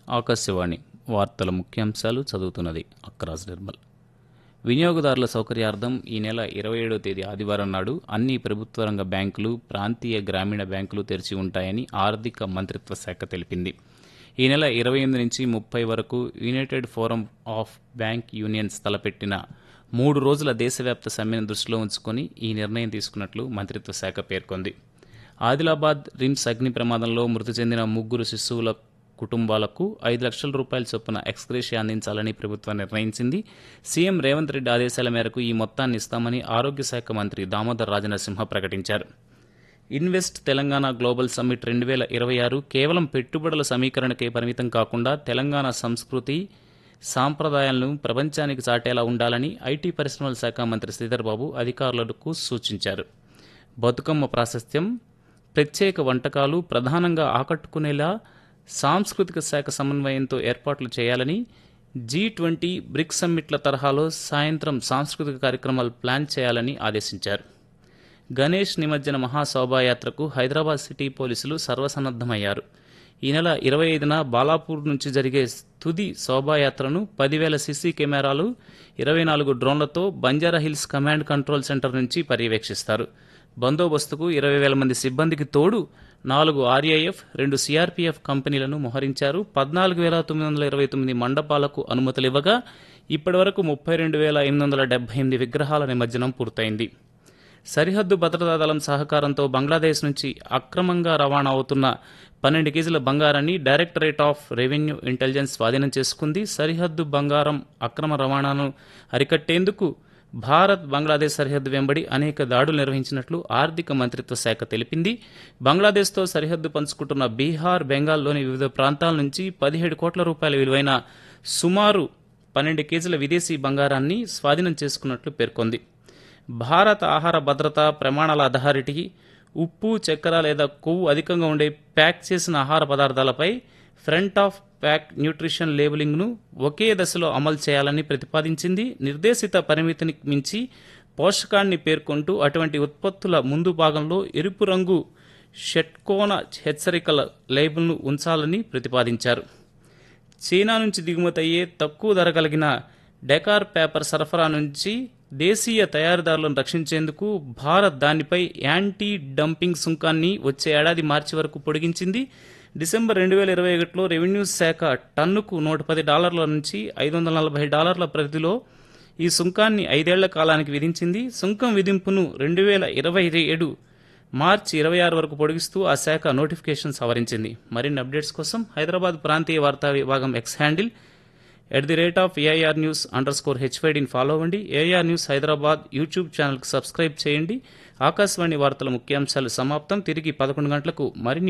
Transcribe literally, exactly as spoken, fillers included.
ఆకాశవాణి వార్తల ముఖ్యాంశాలు చదువుతున్నది అక్రాజ్ నిర్మల్. వినియోగదారుల సౌకర్యార్థం ఈ నెల ఇరవై ఏడవ తేదీ ఆదివారం నాడు అన్ని ప్రభుత్వ రంగ బ్యాంకులు, ప్రాంతీయ గ్రామీణ బ్యాంకులు తెరిచి ఉంటాయని ఆర్థిక మంత్రిత్వ శాఖ తెలిపింది. ఈ నెల ఇరవై ఎనిమిది నుంచి ముప్పై వరకు United forum of bank unions తలపెట్టిన మూడు రోజుల దేశవ్యాప్త సమ్మెను దృష్టిలో ఉంచుకొని ఈ నిర్ణయం తీసుకున్నట్లు మంత్రిత్వ శాఖ పేర్కొంది. ఆదిలాబాద్ రిమ్స్ అగ్ని ప్రమాదంలో మృతి చెందిన ముగ్గురు శిశువుల కుటుంబాలకు ఐదు లక్షల రూపాయల చొప్పున ఎక్స్గ్రేషియా అందించాలని ప్రభుత్వం నిర్ణయించింది. సీఎం రేవంత్ రెడ్డి ఆదేశాల మేరకు ఈ మొత్తాన్ని ఇస్తామని ఆరోగ్య శాఖ మంత్రి దామోదర్ రాజనరసింహ ప్రకటించారు. ఇన్వెస్ట్ తెలంగాణ గ్లోబల్ సమ్మిట్ రెండు వేల ఇరవై ఆరు కేవలం పెట్టుబడుల సమీకరణకే పరిమితం కాకుండా తెలంగాణ సంస్కృతి, సాంప్రదాయాలను ప్రపంచానికి చాటేలా ఉండాలని ఐటీ పరిశ్రమల శాఖ మంత్రి శ్రీధర్ బాబు అధికారులకు సూచించారు. బతుకమ్మ ప్రాశస్త్యం, ప్రత్యేక వంటకాలు ప్రధానంగా ఆకట్టుకునేలా సాంస్కృతిక శాఖ సమన్వయంతో ఏర్పాట్లు చేయాలని, జీ ట్వంటీ బ్రిక్స్ సమ్మిట్ల తరహాలో సాయంత్రం సాంస్కృతిక కార్యక్రమాలు ప్లాన్ చేయాలని ఆదేశించారు. గణేష్ నిమజ్జన మహాశోభాయాత్రకు హైదరాబాద్ సిటీ పోలీసులు సర్వసన్నద్దమయ్యారు. ఈ నెల ఇరవై ఐదున బాలాపూర్ నుంచి జరిగే తుది శోభాయాత్రను పదివేల సీసీ కెమెరాలు, ఇరవై నాలుగు డ్రోన్లతో బంజారాహిల్స్ కమాండ్ కంట్రోల్ సెంటర్ నుంచి పర్యవేక్షిస్తారు. బందోబస్తుకు ఇరవై వేల మంది సిబ్బందికి తోడు నాలుగు ఆర్ఐఎఫ్, రెండు సిఆర్పీఎఫ్ కంపెనీలను మోహరించారు. పద్నాలుగు వేల తొమ్మిది వందల ఇరవై తొమ్మిది మండపాలకు అనుమతులివ్వగా ఇప్పటి వరకు ముప్పై రెండు వేల ఎనిమిది వందల డెబ్బై ఎనిమిది విగ్రహాల నిమజ్జనం పూర్తయింది. సరిహద్దు భద్రతా దళం సహకారంతో బంగ్లాదేశ్ నుంచి అక్రమంగా రవాణా అవుతున్న పన్నెండు కేజీల బంగారాన్ని డైరెక్టరేట్ ఆఫ్ రెవెన్యూ ఇంటెలిజెన్స్ స్వాధీనం చేసుకుంది. సరిహద్దు బంగారం అక్రమ రవాణాను అరికట్టేందుకు భారత్ బంగ్లాదేశ్ సరిహద్దు వెంబడి అనేక దాడులు నిర్వహించినట్లు ఆర్థిక మంత్రిత్వ శాఖ తెలిపింది. బంగ్లాదేశ్తో సరిహద్దు పంచుకుంటున్న బీహార్, బెంగాల్లోని వివిధ ప్రాంతాల నుంచి పదిహేడు కోట్ల రూపాయల విలువైన సుమారు పన్నెండు కేజీల విదేశీ బంగారాన్ని స్వాధీనం చేసుకున్నట్లు పేర్కొంది. భారత ఆహార భద్రతా ప్రమాణాల అథారిటీ ఉప్పు, చక్కెర లేదా కొవ్వు అధికంగా ఉండే ప్యాక్ చేసిన ఆహార పదార్థాలపై ఫ్రంట్ ఆఫ్ ప్యాక్ న్యూట్రిషన్ లేబులింగ్ను ఒకే దశలో అమలు చేయాలని ప్రతిపాదించింది. నిర్దేశిత పరిమితిని మించి పోషకాన్ని పేర్కొంటూ అటువంటి ఉత్పత్తుల ముందు భాగంలో ఎరుపు రంగు షట్కోణ హెచ్చరికల లేబుల్ను ఉంచాలని ప్రతిపాదించారు. చైనా నుంచి దిగుమతి అయ్యే తక్కువ ధర కలిగిన డెకార్ పేపర్ సరఫరా నుంచి దేశీయ తయారీదారులను రక్షించేందుకు భారత్ దానిపై యాంటీ డంపింగ్ సుంకాన్ని వచ్చే ఏడాది మార్చి వరకు పొడిగించింది. డిసెంబర్ రెండు వేల ఇరవై ఒకటిలో రెవెన్యూ శాఖ టన్నుకు నూట పది డాలర్ల నుంచి ఐదు వందల నలభై డాలర్ల పరిధిలో ఈ సుంకాన్ని ఐదేళ్ల కాలానికి విధించింది. సుంకం విధింపును రెండు వేల ఇరవై ఏడు మార్చి ఇరవై ఆరు వరకు పొడిగిస్తూ ఆ శాఖ నోటిఫికేషన్ సవరించింది. మరిన్ని అప్డేట్స్ కోసం హైదరాబాద్ ప్రాంతీయ వార్తా విభాగం X handle at the rate of AIR news under score హెచ్వైడిని follow అవ్వండి. ఏఐఆర్ న్యూస్ హైదరాబాద్ యూట్యూబ్ ఛానల్కి సబ్స్క్రైబ్ చేయండి. ఆకాశవాణి వార్తల ముఖ్యాంశాలు సమాప్తం. తిరిగి పదకొండు గంటలకు మరిన్ని